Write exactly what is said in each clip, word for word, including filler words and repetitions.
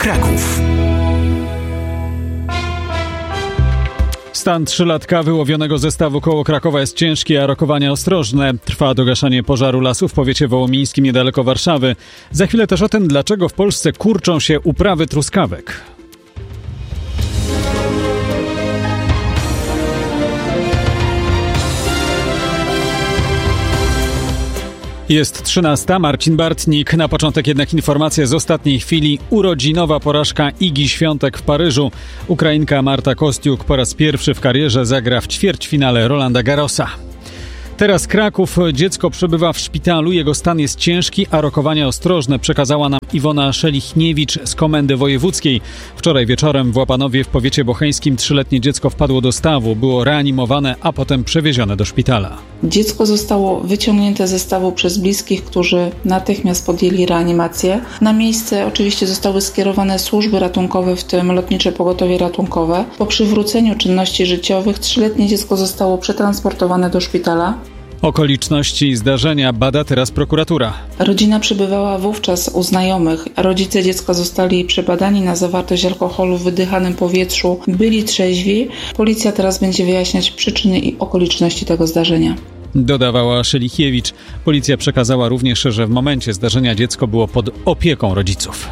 Kraków. Stan trzylatka wyłowionego ze stawu koło Krakowa jest ciężki, a rokowania ostrożne. Trwa dogaszanie pożaru lasu w powiecie wołomińskim niedaleko Warszawy. Za chwilę też o tym, dlaczego w Polsce kurczą się uprawy truskawek. Jest trzynasta, Marcin Bartnik. Na początek jednak informacja z ostatniej chwili. Urodzinowa porażka Igi Świątek w Paryżu. Ukrainka Marta Kostiuk po raz pierwszy w karierze zagra w ćwierćfinale Rolanda Garrosa. Teraz Kraków. Dziecko przebywa w szpitalu. Jego stan jest ciężki, a rokowania ostrożne przekazała nam Iwona Szelichniewicz z Komendy Wojewódzkiej. Wczoraj wieczorem w Łapanowie w powiecie bocheńskim trzyletnie dziecko wpadło do stawu. Było reanimowane, a potem przewiezione do szpitala. Dziecko zostało wyciągnięte ze stawu przez bliskich, którzy natychmiast podjęli reanimację. Na miejsce oczywiście zostały skierowane służby ratunkowe, w tym Lotnicze Pogotowie Ratunkowe. Po przywróceniu czynności życiowych trzyletnie dziecko zostało przetransportowane do szpitala. Okoliczności zdarzenia bada teraz prokuratura. Rodzina przebywała wówczas u znajomych. Rodzice dziecka zostali przebadani na zawartość alkoholu w wydychanym powietrzu. Byli trzeźwi. Policja teraz będzie wyjaśniać przyczyny i okoliczności tego zdarzenia. Dodawała Szelichiewicz. Policja przekazała również, że w momencie zdarzenia dziecko było pod opieką rodziców.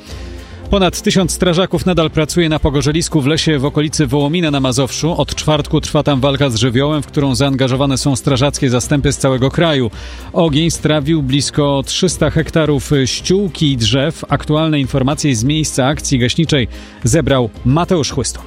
Ponad tysiąc strażaków nadal pracuje na pogorzelisku w lesie w okolicy Wołomina na Mazowszu. Od czwartku trwa tam walka z żywiołem, w którą zaangażowane są strażackie zastępy z całego kraju. Ogień strawił blisko trzysta hektarów ściółki i drzew. Aktualne informacje z miejsca akcji gaśniczej zebrał Mateusz Chłystun.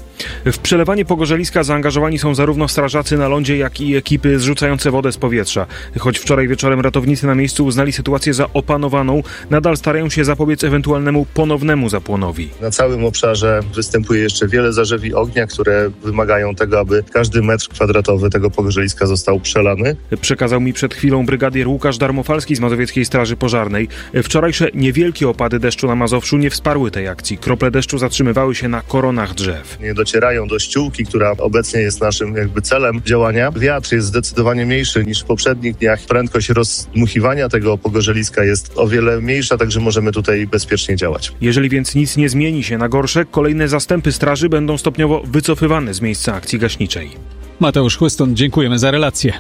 W przelewanie pogorzeliska zaangażowani są zarówno strażacy na lądzie, jak i ekipy zrzucające wodę z powietrza. Choć wczoraj wieczorem ratownicy na miejscu uznali sytuację za opanowaną, nadal starają się zapobiec ewentualnemu ponownemu zapłonowi. Na całym obszarze występuje jeszcze wiele zarzewi ognia, które wymagają tego, aby każdy metr kwadratowy tego pogorzeliska został przelany. Przekazał mi przed chwilą brygadier Łukasz Darmofalski z Mazowieckiej Straży Pożarnej. Wczorajsze niewielkie opady deszczu na Mazowszu nie wsparły tej akcji. Krople deszczu zatrzymywały się na koronach drzew. Nie docierają do ściółki, która obecnie jest naszym jakby celem działania. Wiatr jest zdecydowanie mniejszy niż w poprzednich dniach. Prędkość rozdmuchiwania tego pogorzeliska jest o wiele mniejsza, także możemy tutaj bezpiecznie działać. Jeżeli więc nic nie zmieni się na gorsze, kolejne zastępy straży będą stopniowo wycofywane z miejsca akcji gaśniczej. Mateusz Chłystun, dziękujemy za relację.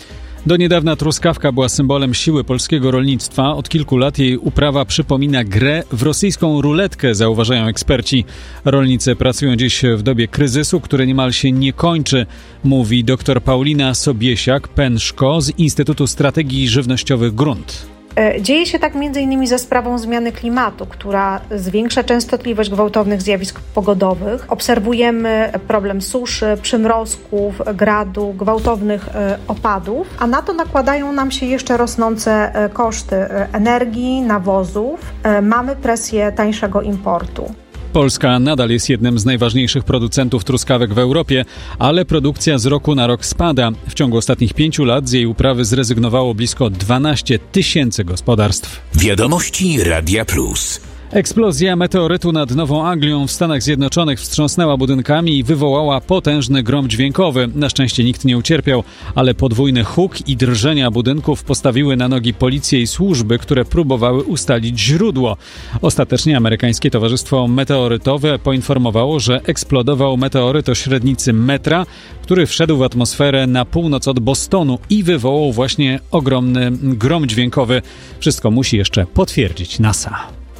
Do niedawna truskawka była symbolem siły polskiego rolnictwa. Od kilku lat jej uprawa przypomina grę w rosyjską ruletkę, zauważają eksperci. Rolnicy pracują dziś w dobie kryzysu, który niemal się nie kończy, mówi dr Paulina Sobiesiak-Pęszko z Instytutu Strategii Żywnościowych Grunt. Dzieje się tak między innymi za sprawą zmiany klimatu, która zwiększa częstotliwość gwałtownych zjawisk pogodowych. Obserwujemy problem suszy, przymrozków, gradu, gwałtownych opadów, a na to nakładają nam się jeszcze rosnące koszty energii, nawozów. Mamy presję tańszego importu. Polska nadal jest jednym z najważniejszych producentów truskawek w Europie, ale produkcja z roku na rok spada. W ciągu ostatnich pięciu lat z jej uprawy zrezygnowało blisko dwanaście tysięcy gospodarstw. Wiadomości Radia Plus. Eksplozja meteorytu nad Nową Anglią w Stanach Zjednoczonych wstrząsnęła budynkami i wywołała potężny grom dźwiękowy. Na szczęście nikt nie ucierpiał, ale podwójny huk i drżenia budynków postawiły na nogi policję i służby, które próbowały ustalić źródło. Ostatecznie amerykańskie Towarzystwo Meteorytowe poinformowało, że eksplodował meteoryt o średnicy metra, który wszedł w atmosferę na północ od Bostonu i wywołał właśnie ogromny grom dźwiękowy. Wszystko musi jeszcze potwierdzić NASA.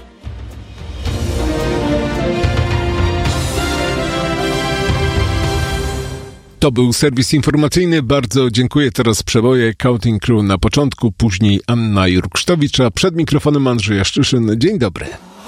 To był serwis informacyjny. Bardzo dziękuję. Teraz przeboje Counting Crew na początku, później Anna Jurksztowicz, a przed mikrofonem Andrzej Jaszczyszyn. Dzień dobry.